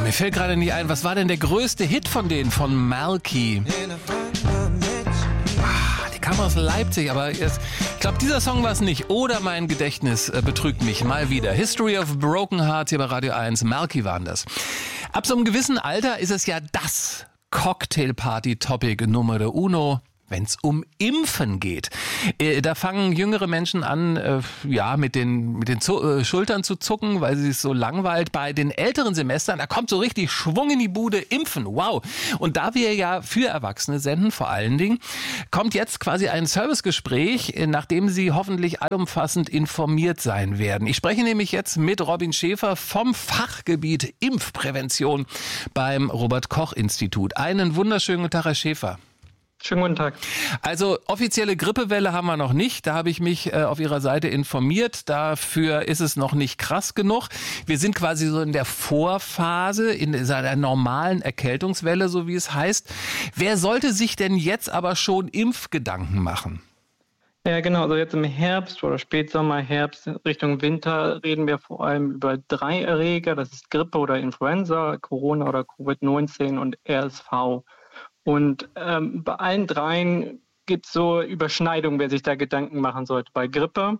Mir fällt gerade nicht ein, was war denn der größte Hit von denen, von Malky? Die kam aus Leipzig, aber ich glaube, dieser Song war es nicht. Oder mein Gedächtnis betrügt mich mal wieder. History of Broken Hearts hier bei Radio 1. Malky waren das. Ab so einem gewissen Alter ist es ja das Cocktailparty-Topic Nummer uno, wenn es um Impfen geht. Da fangen jüngere Menschen an, mit den Schultern zu zucken, weil sie es so langweilt. Bei den älteren Semestern, da kommt so richtig Schwung in die Bude, Impfen, wow. Und da wir ja für Erwachsene senden, vor allen Dingen, kommt jetzt quasi ein Servicegespräch, nachdem Sie hoffentlich allumfassend informiert sein werden. Ich spreche nämlich jetzt mit Robin Schäfer vom Fachgebiet Impfprävention beim Robert-Koch-Institut. Einen wunderschönen guten Tag, Herr Schäfer. Schönen guten Tag. Also offizielle Grippewelle haben wir noch nicht. Da habe ich mich auf Ihrer Seite informiert. Dafür ist es noch nicht krass genug. Wir sind quasi so in der Vorphase, in einer normalen Erkältungswelle, so wie es heißt. Wer sollte sich denn jetzt aber schon Impfgedanken machen? Ja, genau. Also jetzt im Herbst oder Spätsommer, Herbst, Richtung Winter reden wir vor allem über 3 Erreger. Das ist Grippe oder Influenza, Corona oder Covid-19 und RSV. Und bei allen 3 gibt es so Überschneidungen, wer sich da Gedanken machen sollte. Bei Grippe,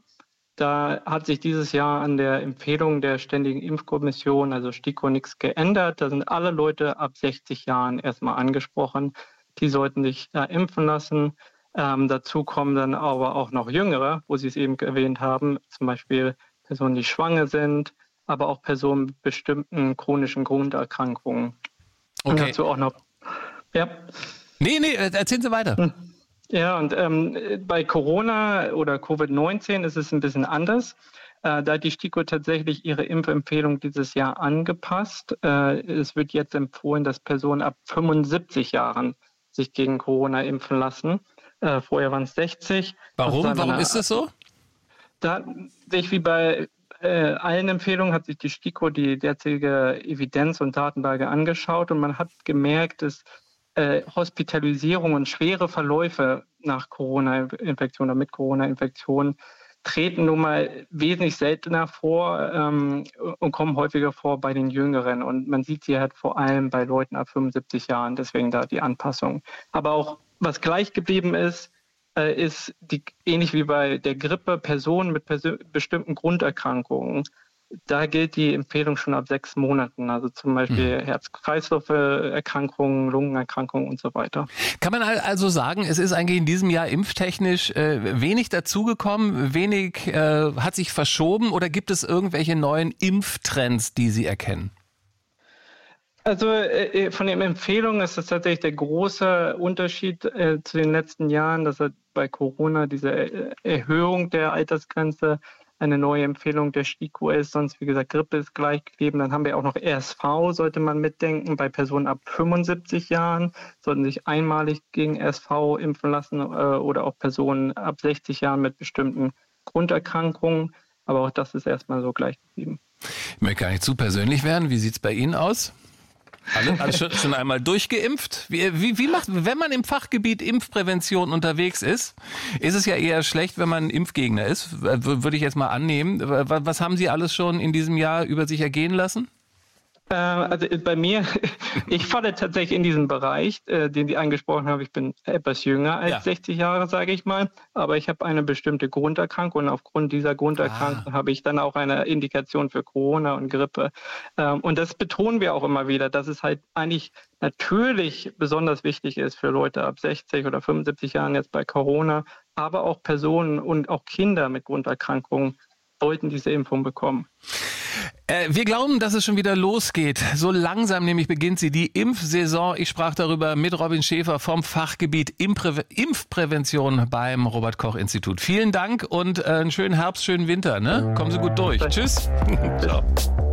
da hat sich dieses Jahr an der Empfehlung der Ständigen Impfkommission, also STIKO, nichts geändert. Da sind alle Leute ab 60 Jahren erstmal angesprochen. Die sollten sich da impfen lassen. Dazu kommen dann aber auch noch Jüngere, wo Sie es eben erwähnt haben, zum Beispiel Personen, die schwanger sind, aber auch Personen mit bestimmten chronischen Grunderkrankungen. Okay. Und dazu auch noch... Ja. Nee, erzählen Sie weiter. Ja, und bei Corona oder Covid-19 ist es ein bisschen anders. Da hat die STIKO tatsächlich ihre Impfempfehlung dieses Jahr angepasst. Es wird jetzt empfohlen, dass Personen ab 75 Jahren sich gegen Corona impfen lassen. Vorher waren es 60. Warum ist das so? Da sich wie bei allen Empfehlungen hat sich die STIKO die derzeitige Evidenz- und Datenlage angeschaut und man hat gemerkt, dass Hospitalisierung und schwere Verläufe nach Corona-Infektion oder mit Corona-Infektion treten nun mal wesentlich seltener vor und kommen häufiger vor bei den Jüngeren. Und man sieht sie halt vor allem bei Leuten ab 75 Jahren, deswegen da die Anpassung. Aber auch was gleich geblieben ist ähnlich wie bei der Grippe, Personen mit bestimmten Grunderkrankungen. Da gilt die Empfehlung schon ab 6 Monaten, also zum Beispiel Herz-Kreislauf-Erkrankungen, Lungenerkrankungen und so weiter. Kann man also sagen, es ist eigentlich in diesem Jahr impftechnisch wenig dazugekommen, wenig hat sich verschoben oder gibt es irgendwelche neuen Impftrends, die Sie erkennen? Also von den Empfehlungen ist das tatsächlich der große Unterschied zu den letzten Jahren, dass bei Corona diese Erhöhung der Altersgrenze eine neue Empfehlung der STIKO ist. Sonst, wie gesagt, Grippe ist gleich geblieben. Dann haben wir auch noch RSV, sollte man mitdenken. Bei Personen ab 75 Jahren sollten sich einmalig gegen RSV impfen lassen oder auch Personen ab 60 Jahren mit bestimmten Grunderkrankungen. Aber auch das ist erstmal so gleich geblieben. Ich möchte gar nicht zu persönlich werden. Wie sieht es bei Ihnen aus? Alle schon einmal durchgeimpft? Wie macht, wenn man im Fachgebiet Impfprävention unterwegs ist es ja eher schlecht, wenn man Impfgegner ist, würde ich jetzt mal annehmen. Was haben Sie alles schon in diesem Jahr über sich ergehen lassen? Also bei mir, ich falle tatsächlich in diesen Bereich, den Sie angesprochen haben. Ich bin etwas jünger als 60 Jahre, sage ich mal. Aber ich habe eine bestimmte Grunderkrankung und aufgrund dieser Grunderkrankung habe ich dann auch eine Indikation für Corona und Grippe. Und das betonen wir auch immer wieder, dass es halt eigentlich natürlich besonders wichtig ist für Leute ab 60 oder 75 Jahren jetzt bei Corona, aber auch Personen und auch Kinder mit Grunderkrankungen sollten diese Impfung bekommen. Wir glauben, dass es schon wieder losgeht. So langsam nämlich beginnt sie, die Impfsaison. Ich sprach darüber mit Robin Schäfer vom Fachgebiet Impfprävention beim Robert-Koch-Institut. Vielen Dank und einen schönen Herbst, schönen Winter. Ne? Kommen Sie gut durch. Tschüss. Ciao.